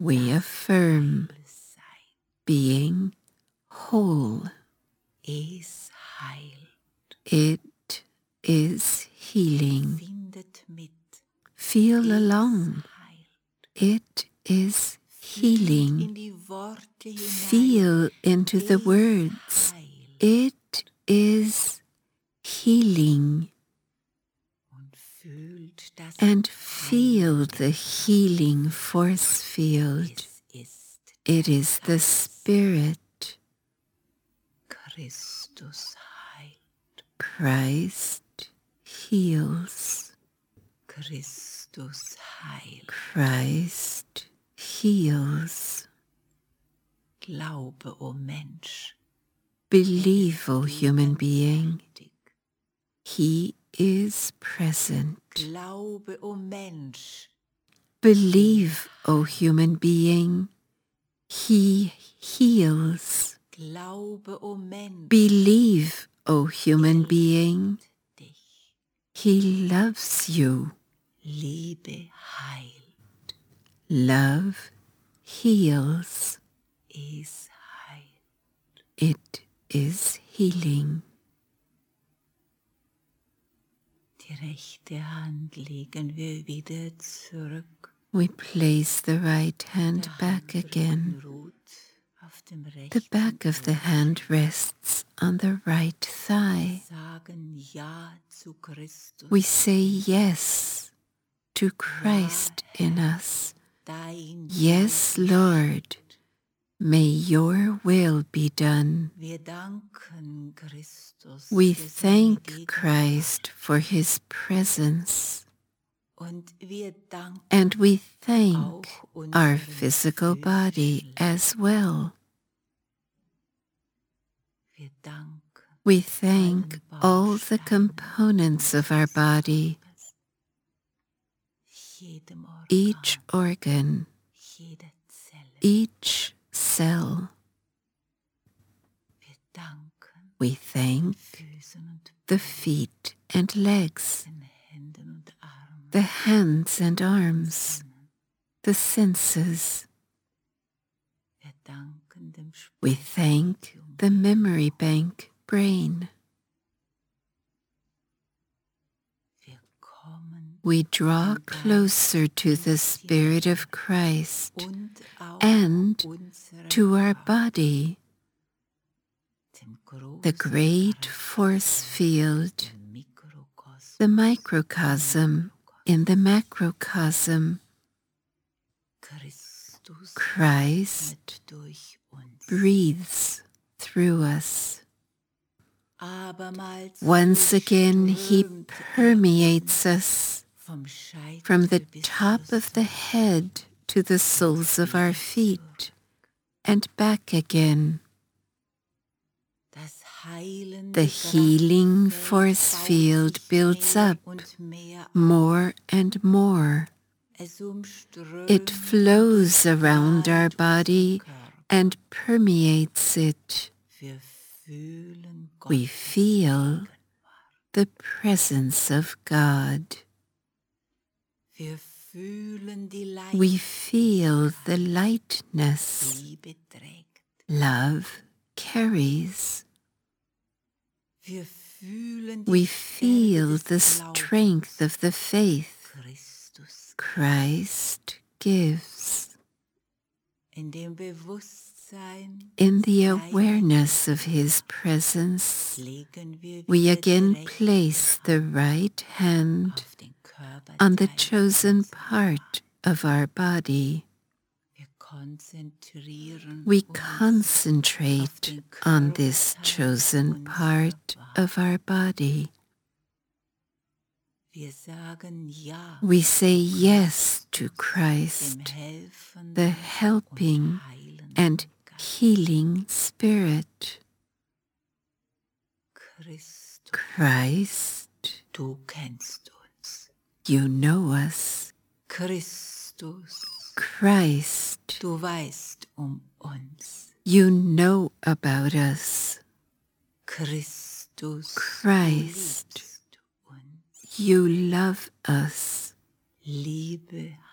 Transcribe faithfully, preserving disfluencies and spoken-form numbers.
We affirm being whole. Es heilt. It is healing. Findet mit. Feel Es along. heilt. It is Fühlt healing. in die Worte hinein. Feel into the Es words. heilt. It is healing. Und fühlt das And feel Heilende. the healing force field. Es ist It is the Spirit. Christus heilt. Christ heals. Christus heilt. Christ heals. Glaube, o Mensch. Believe, O human being, Gegenwärtig. He is present. Glaube, o Mensch. Believe, O human being, He heals. Glaube, o Mensch. Believe, O human being, Dich. He loves you. Liebe heilt. Love heals. Es heilt. It is healing. Die rechte Hand legen wir wieder zurück. We place the right hand Der back Handrücken again. ruht auf dem The rechten back of the Ohr. hand rests on the right thigh. Sagen Ja zu Christus. We say yes to Christ in us. Dein Yes, Wille Lord, may your will be done. Wir danken Christus We für seine thank Gegenwart. Christ for his presence, Und wir danken and we thank auch our unserem physical body physischen as well. Wir danken We thank allen all the Bausteinen components of our body, jedem Organ, each organ, jede Zelle. each cell. Wir danken We thank Füßen und the feet and legs, den Händen und Armen. the hands and arms, Sinnen. the senses. Wir danken dem We thank Speichermedium. the memory bank brain. Wir kommen We draw closer to the Spirit of Christ und auch and unserem to our Körper, body, dem the großen great Kreis force field, im Mikrokosmos, the microcosm in the macrocosm. Christus Christ atmet durch uns. breathes through us. Abermals Once again, He durchströmt er permeates uns us vom Scheitel from the bis top zur of the Sohle. head to the soles of our feet and back again. Das heilende The healing Kraftfeld force baut field sich builds mehr up und mehr auf. more and more. Es umströmt It flows und around our durchstrahlt body unseren Körper. and permeates it. Wir fühlen We Gottes feel the presence of God. Wir fühlen die We feel Leichtigkeit. the lightness. Liebe trägt. Love carries. Wir fühlen die We Stärke feel des the Glaubens. strength of the faith Christus Christ gives. in dem Bewusstsein In the seiner awareness of His presence, legen wir we wieder again die rechte place the right hand auf den Körperteil on the chosen unseres part of our body. Wir konzentrieren We uns auf concentrate den on this Körperteil chosen unserer part Wahl. of our body. Wir sagen Ja We say yes to dem Christ, helfenden the helping und heilenden and Geist. healing Spirit. Christus, Christ, du kennst uns. you know us. Christus, Christ, du weißt um uns. you know about us. Christus, Christ, du liebst uns. you love us. Liebe